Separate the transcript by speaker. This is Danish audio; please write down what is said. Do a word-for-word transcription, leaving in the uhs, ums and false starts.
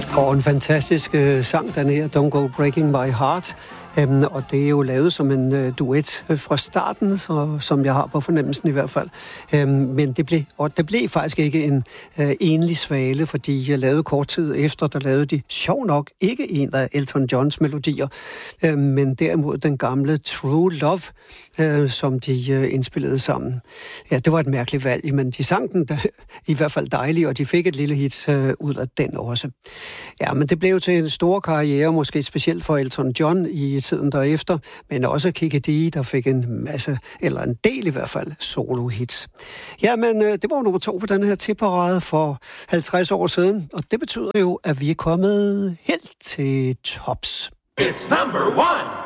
Speaker 1: Og en fantastisk øh, sang, den her, Don't Go Breaking My Heart. Øhm, og det er jo lavet som en øh, duet fra starten, så, som jeg har på fornemmelsen i hvert fald. Øhm, men det blev, og det blev faktisk ikke en øh, enlig svale, fordi jeg lavede kort tid efter, der lavede de sjov nok ikke en af Elton Johns melodier, øh, men derimod den gamle True Love, øh, som de øh, indspillede sammen. Ja, det var et mærkeligt valg, men de sang den da, i hvert fald dejligt, og de fik et lille hit øh, ud af den også. Ja, men det blev til en stor karriere, måske specielt for Elton John i tiden derefter, men også Kiki Dee, der fik en masse, eller en del i hvert fald, solo-hits. Ja, men øh, det var nummer to på den her tipparade for halvtreds år siden, og det betyder jo, at vi er kommet helt til tops.
Speaker 2: It's number one!